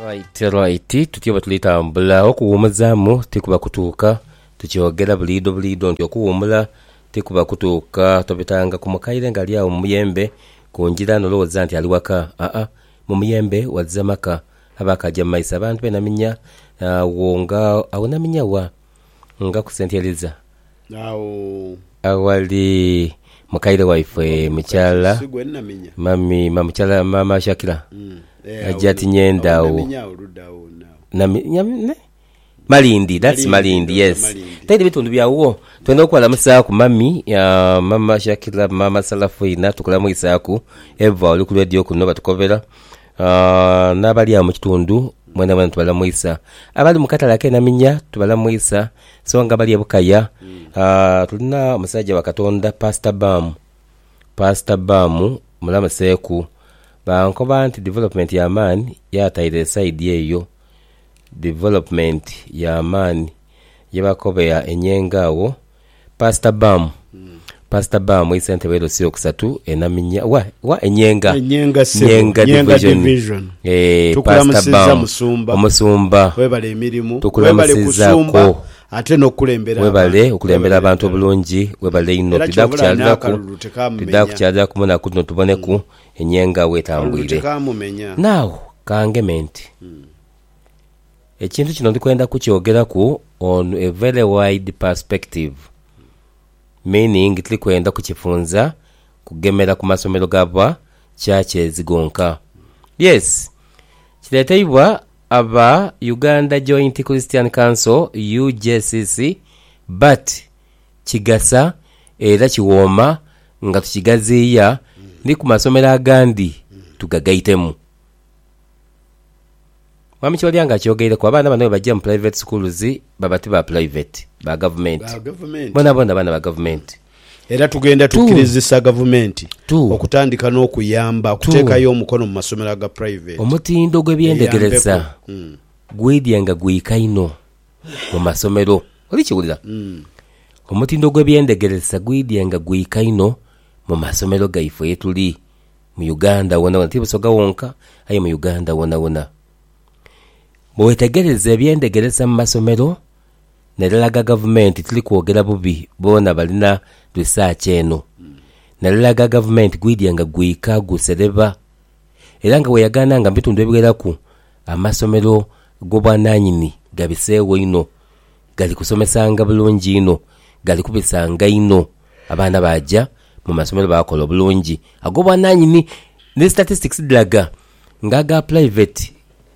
Right. Tutyoba tulitambula okuwumuzaamu tekuba kutuuka tukyogera buliido nti okuwumula tekuba kutuuka tobetanga ku mukaire nga ali awo mu muyembe ku njira nolowooza nti ali waka mu muyembe wazza maka abakajja mu maiso abantu benaminya wonga awonaminya wa nga ku St. Eliza awali mukaire waife mukyala mukyala mama Shakira ajati nyendawo Malindi, that's Malindi, yes. Taidi bitundu byawo twenda okwala musaku mami ya mama Shakira mama Salafuina tukula mu isaku eva oli ku radio kuno batukobera n'abali mu kitundu mwena tubala mu isa abali mu katala ke naminya tubala mu isa so nga bali ebukaya tulina omusajja wa Katonda Pastor Bam mulama seku bankoba nti development ya man yataire side yeyo development ya man yabakobeya enyengawo Pastor Bam isente wero sio kusatu enaminya wa enyenga division Pastor Bam omusumba webale emirimu webale kusumba ate n'okulembera webale okulembera abantu bulungi webale ino tidakukyalira kumona kuno tuboneku enyenga wetambwire now kangementi ekintu kino ndikwenda kukyogeraku on a very wide perspective meaning tlikwenda kukifunza kugemera ku masomero gabwa churches gonka. Yes, kireteibwa aba Uganda Joint Christian Council UJCC but kigasa era kiwoma nga tukigaziya ndi ku masomero agandi tugagaitemu. Mwami Cholyanga kyogeire kwa bana bano bajja mu private schools babati ba private ba government. Bona bana ba government. Era tugenda tukirizisa government okutandika n'okuyamba kuteekayo omukono mu masomero ga private. Omutindo gw'ebyendegereza gwidyenga gwikaino mu masomero. Oli kiwulira? Omutindo gw'ebyendegereza gwidyenga gwikaino mu masomero gaife yetuli mu Uganda wona tibusoga wonka ayi mu Uganda wona. Bwetegereza ebyendegereza mu masomero nalalaga government tuli kwogera bubi bona balina research eno nalalaga government gwidyenga gwika gusereba era nga weyagana nga bitundu ebigeraku amasomero gobwananyini gabiseewo ino gali kusomesanga bulungi ino gali kubisanga ino abaana bajja mu masomero bakola bulungi agobwananyini ne statistics dilaga ngaga private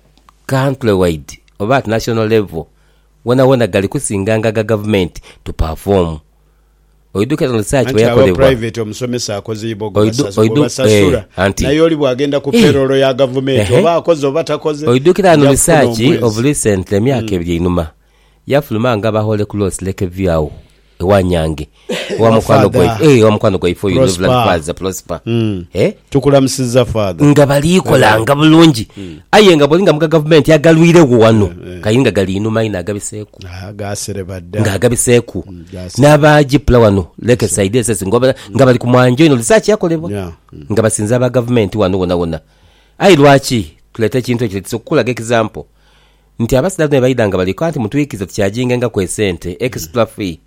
countrywide oba at national level wona gali kusinganga ga government to perform. Oiduka research yakolewa private omusomesa akoze ibogosasura nayo oli bwagenda ku payroll ya government oba akoze oba takoze. Oiduka research of recent emyaka ebyinuma yafulumanga bahole close leke vyao ewanyange wamukwano gwe ifo Plaza Prosper tukulamusiza father nga balikola bulungi aye nga bolinga mu government yagalwire wano kayinga gali inuma ina agabiseku gaserebadda nga agabiseku nabaji pla wano leke side sese nga bali kumwanjo ino research yakolebwa nga basinza aba government wano ayi lwachi tulete kintu ekitokulaga example nti abasida ne bayidanga bali kanti mutwikiza tukyajinga nga kwesente extra fee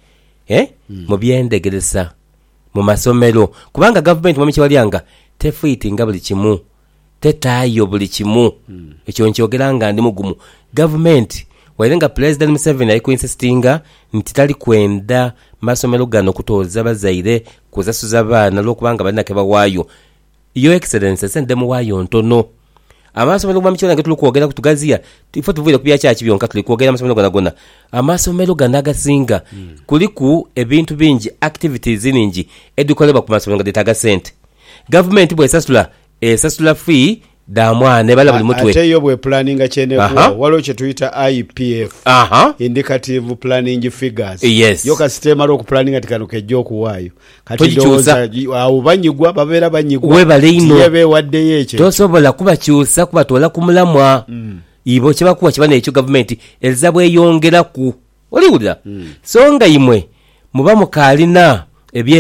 mu byendegereza mu masomero kubanga government mwami Cholyanga tefiitinga buli kimu tetayo buli kimu ekyo nkyogeranga ndi mugumu government wayirenga president Museveni ayikuinsistinga nti tali kwenda masomero gano kutoza bazaire kuzasuza abaana lokubanga balina ke bawaayo your excellency sende mu waayo ntono amasomero mwami Cholyanga tuli kwogera kutugaziya ifo tuvire kubya kyachi byonka tuli kwogera amasomero gona amasomero ganaga singa kuliku ebintu bingi activities ningi edukoleba ku masomero detaga sente government bwe esasula fee damwane bala buli mutwe ate yo bwe planning chene walo che tuita IPF indicative planning figures yo ka system alo ku planning atikano kejo kuwayo kati doza abanyigwa babera banyigwa yebe wadde yeche tosobola kuba kyusa kuba tola kumulamwa ibo kibakuwa kibane ekyo government elizabwe yongera ku oliwulira songa imwe muba mukalina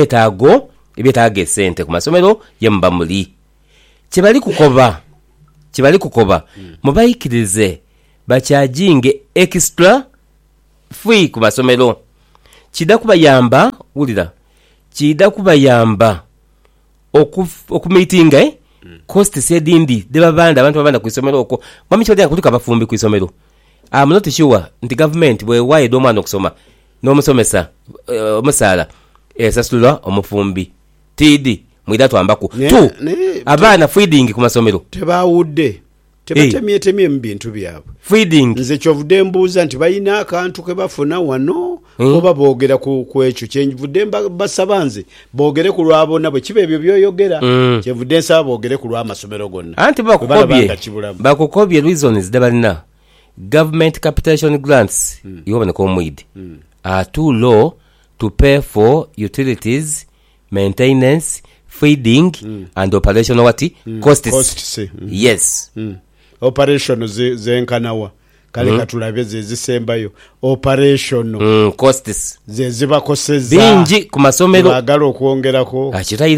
ebyetaago sente ku masomero yemba muli kibali kukoba kibali kukoba mubayikirize bakyajinge extra free ku masomero kida kubayamba wulira kida kubayamba okumitinga cost sedindi debabanda abantu babanda ku isomero okwo mamicho lya kutuka bafumbi ku isomero I'm not sure nti government bwe waye do mwana okusoma n'omusomesa omusala esasula omufumbi tidi mwida twambaku tu abana feeding ku masomero tebawudde tebatemye mu bintu byabwe feeding nze kyovudde mbuuza nti balina akantu ke bafuna wano oba boogera ku ekyo kyenvudde basabanze boogere ku lwabona bwe kiba ebyo byoyogera kyevudde nsaba boogere ku lw'amasomero gonna anti bakukobye reasons debalina government capitation grants yoboneka omwidi are too low to pay for utilities, maintenance, feeding and operational costs. Yes. Operation zenkanawa kale katulabe zezisembayo operation costs zezibakoseza bingi ku masomero bagala okwongerako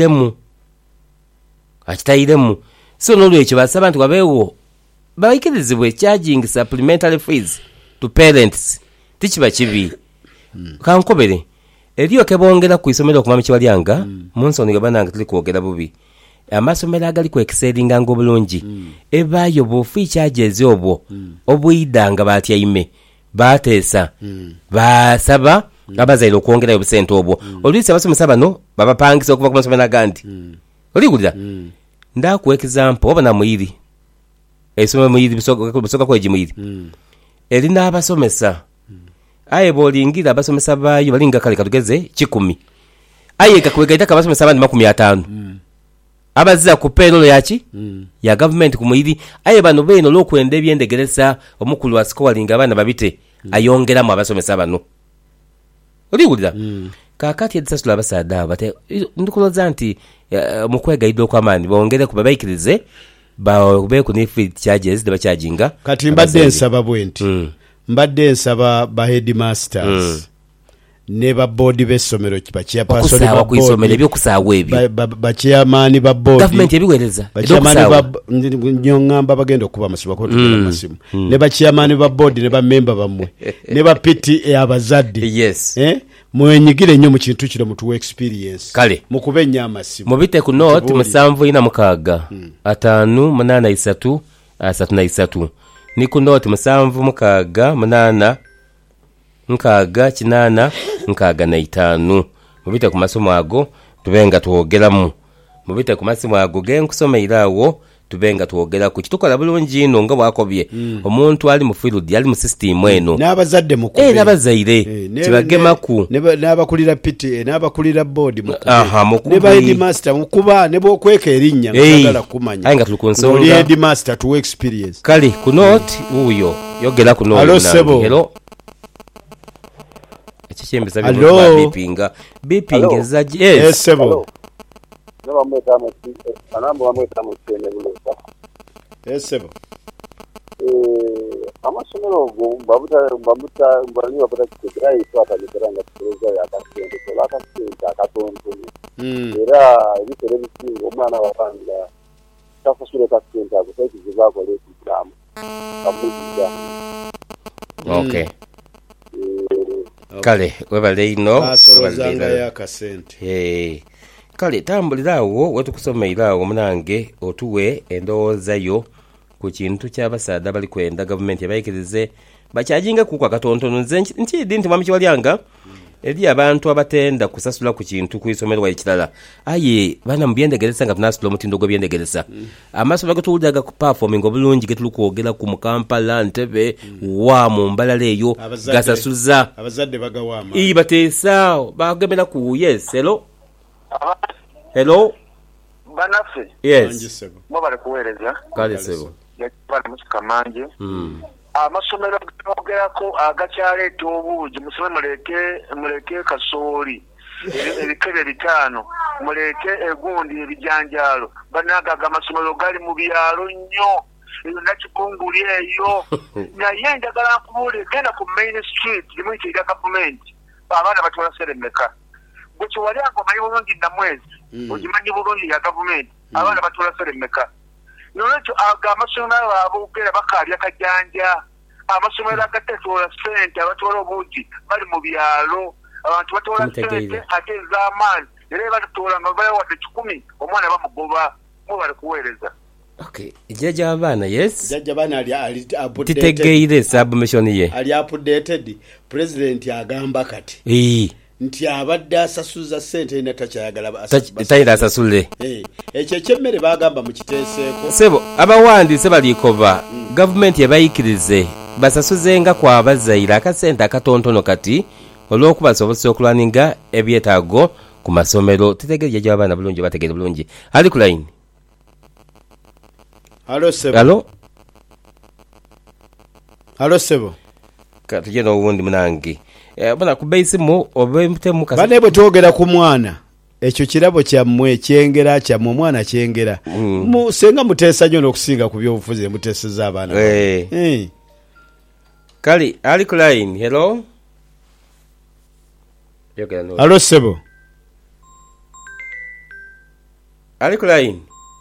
akitayiremu so nolwekyo basaba nti wabeewo bayikirizibwe charging supplementary fees to parents tikiba kibi kankobere eriyo kebongera ku isomero okumami kiwalyanga munsoni gabananga tuli kwogera bubi amasomero agali ku exceedinga ngobulungi ebayo bofi charges obwo obuyidanga batyaime bateesa basaba abazaire okwongerayo obusente obwo olwisi abasomesa bano babapangisa okuva ku masomero agandi oligulira ndaku example oba na muiri esomero muiri bisoka kweji muiri erina abasomesa aye bolingira abasomesa bayo balinga kale katugeze 10 aye kakwegaita kabasomesa abandi 50 abaziza ku payroll yaki ya government ku muiri aye bano beno lokwenda ebyendegeresa omukulu wa scoring abana babite ayongera mu abasomesa bano oligulira kakati edisasula abasada bate ndikuloza nti mukwegaido kwa mani bongere ku babayikirize babe ku free charges deba charginga kati mbadde nsaba bwenti mbadde nsaba ba headmasters ne ba board b'essomero kibachia pasoni ba ku isomero ebyokusaawa ebyo ba chairman ba board government ebiwereza nyongamba bagenda okuba masiba ko tugenda masimu ne ba chairman ba board ne ba member bamwe ne ba PTA abazadde yes mwenyigire nnyo mu kintu kino mutuwe experience kale mukubenya amasimu mubite ku note musanvu ina mukaga 5 8 ni ku note musanvu mukaga 8 nkaga kinana nkaga na 5 mubite ku masomo ago tubenga tuogeramu mubite ku masomo ago genkusoma irawo tubenga tuogera ku kitukola bulungi ino nga bwakobye omuntu ali mu field ali mu system eno n'abazadde mukubye n'abazaire kibagemaku n'abakulira PTA n'abakulira board mukubye ne ba headmaster mukuba ne bokweka erinnya ngagala kumanya ayenga tulikonsonga oli headmaster to experience kali ku note uyo yogera ku note hello ekichembeza byo bipinga zaji yes sebo no mweta muti anambo mweta mutene bulosa sebo amasomero go babuta mbali babuta kidrai twata bitaranga tuzoza yakasende kolaka kinta katonto era ibitore bisingo umwana wapanga tafasure kakinta gutaki zibako le kidamu abuja okay kale webale ino asorozanga yakasente kale tambulirawo wetukusomeirawo munange otuwe endowoozayo ku kintu ky'abasada bali kwenda gavumenti yabayikirize bakyajinga kukwa katontono nze ntidi nti mwami kiwalyanga eri abantu abatenda kusasula ku kintu ku isomero ekirala aye bana mu byendegeresa nga tunasula omutindo gw'ebyendegeresa amasomero getuwuliraga ku performing obulungi getuli kwogera ku Kampala Ntebe wa mu mbalala eyo gasasuza abazadde bagawaama bateesa bagemera ku yes hello banafe yes mwabale kuweereza kale sebo yakipala mukikamanje amasomero gagerako agakyaleeta obuugi musome muleke kasooli ebikebe 5 muleke egundi ebijanjalo banagaga amasomero gali mu byalo nnyo nakikunguli eyo naye njagala nkubuule genda ku main street limu ekirya gavumenti abaana batwala seremeka gwe kiwalyanga omanyi bulungi namwezi ogimanyi bulungi ya gavumenti abaana batwala seremeka nolwekyo amasomero aboogera bakalya kajanja amasomero agatatoola ssente abatoola obuugi bali mu byalo abantu batoola ssente ate ez'amaanyi era batoola nga bayawadde 10 omwana bamugoba mubale kuweereza. Okay, jjajja w'abaana yes jjajja baana ali updated titegeire submission ye ali updated president agamba kati nti abadde asasuza ssente ina takyayagala tayira asasule ekyo ekyemmere bagamba mu kiteeseeko sebo abawandiise balikoba gavumenti yabayikirize basasuzenga kwa bazaire akasente akatontono kati olw'okubasobozesa okulwaninga ebyetaago ku masomero titegeere jjajja w'abaana bulungi bategeere bulungi ali ku line. Halo sebo katuje n'obundi munange bana kubeisimu obemutemu kasa bane bwe twogera ku mwana ekyo kirabo kyammwe ekyengera kyammwe omwana kyengera senga muteesa nnyo n'okusinga ku byobufuzi muteeseza abaana kali ali ku line. Hello halo sebo ali ku line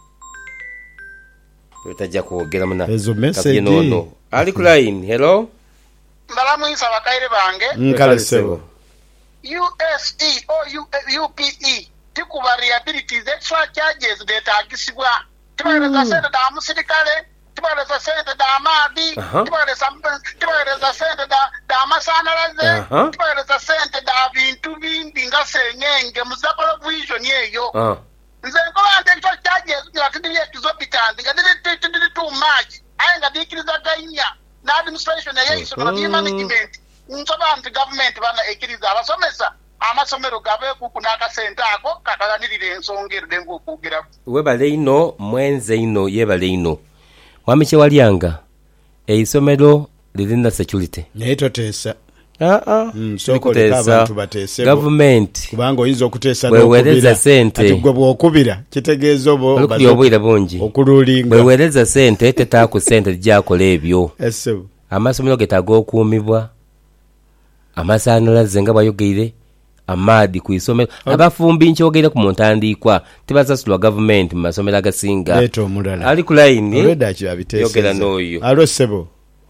wetajja kwogera muna ezo message ali ku line. Hello mbalamu isa bakaire bange nkale sebo USE or UPE tikuba rehabilities extra charges detagisibwa tibagereza sente da musirikale tibagereza sente da amaadi tibagereza sente da amasanalaze tibagereza sente da bintu bindi nga senyenge muzapolo vision yeyo nze nkoba nti extra charges nga tidiri exorbitant nga tidiri too much aye nga dikiriza gainya na administration yeyiso na management nsoba nti government bana ekiriza abasomesa amasomero gabe kukunaka sente ako kakalanirire ensonga erudengo okugira webale ino mwenze ino yebale ino wamiche walyanga eisomero lirina security naito tesa sokotesa government kubanga oyinza okuteesa bwewereza sente ati gwe bwokubira kitegeeza obo obwira bungi okululinga bwewereza sente tetaaku sente lijakola ebyo amasomero getaaga okuumibwa amasanalaze nga bwayogeire amaadi ku isomero abafumbi nkyogere ku muntandiikwa tebasasulwa gavumenti mu masomero agasinga ali ku line yogera n'oyo alo sebo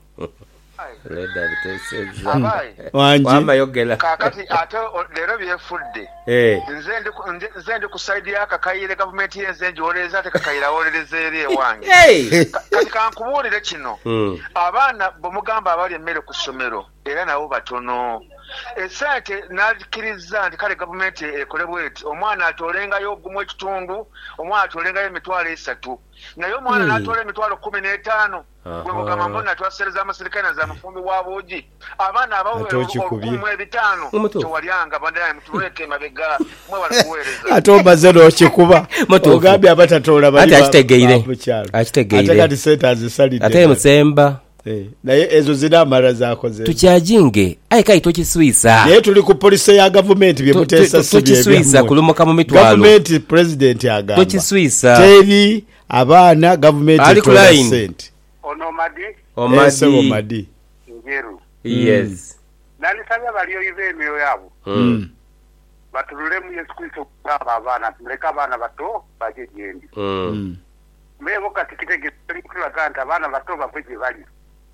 wamba yogera kakati ate leero byefudde nze ndi ku side y'akakayire gavumenti yenze njoleza ate kakayira wolereza eri ewange kati kankubuulire kino abaana bwemugamba abali emmere ku ssomero era nabo batono esente nakkiriza nti kale gavumenti ekole bweti omwana atolengayo ogumu ekitundu omwana atolengayo emitwalo 3 naye omwana n'atoola emitwalo 15 gwe mugamba mbona twasereza amasirikale na zamufumbi wa buugi abaana abawumu 5 tewalyanga bandaye mutuweke mabega mwe balikuweereza ate omaze n'okikuba ogambye abatatoola bali akitegeire ate kati sente azisalidde ate musemba naye ezo zina amara zakoze tukyajinge ayi kai tokiswisa naye tuli ku polisi ya gavumenti bye muteesa tokiswisa kulumoka mu mitwalo gavumenti president agamba tokiswisa teri abaana gavumenti etola sente omadi njeru yes nalisabya balioyive emyoyo yabo batulule mu Yesu Kristo kugamba abaana tuleka abaana bato baje gyendi mbebo kati kitegekera kulaga nti abaana bato bave gye bali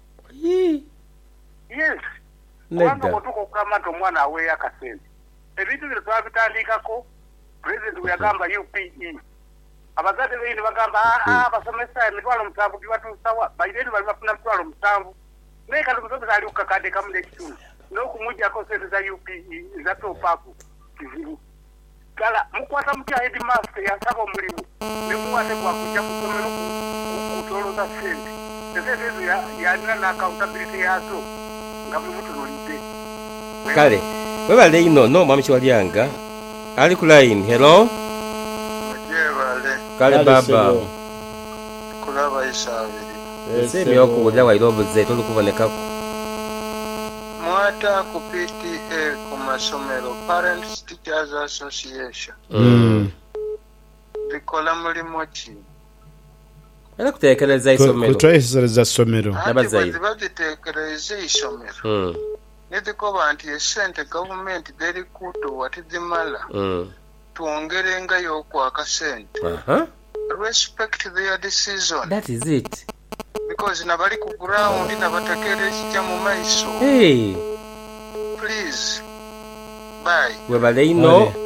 yes kubanga bwotuka okugamba nti omwana aweeyo akasente ebintu bino twabitandikako president bwe yagamba UPE abazadde beini bagamba basomesa emitwalo 7 gibatuusawa baireni bali bafuna mitwalo 7 naye kati omusomesa ali kukakadde kamu n'ekitundu n'okumuggyako sente za UPE za topaku kizibu kala mukwata mutya headmaster yasaba omulimu nemukwate gwakujja kusomero kutoloza sente esente ezo yalina n'accountability yazo nga bwemutunulidde kale webale ino no mwami Kiwalyanga ali ku line. Hello kale baba kulaba isabiri semi okuwulira waira obuze tolukubonekako mwata ku PTA ku masomero Parents Teachers Association bikola mulimu ki era kutekereza isomero kutekereza isomero n'abazaire bazitekereza isomero nizikoba nti esente gavumenti derikuto watizimala tuongerengayo okwaka sente respect their decision. That is it. Because nabali ku ground nabatekere kijja mu maiso. Hey. Please. Bye. Webale ino.